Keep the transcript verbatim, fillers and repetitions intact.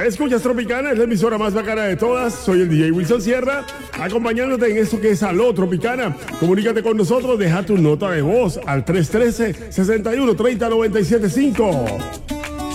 Escuchas Tropicana, es la emisora más bacana de todas. Soy el D J Wilson Sierra, acompañándote en esto que es Aló Tropicana. Comunícate con nosotros, deja tu nota de voz al tres uno tres, seis uno tres cero, nueve siete cinco.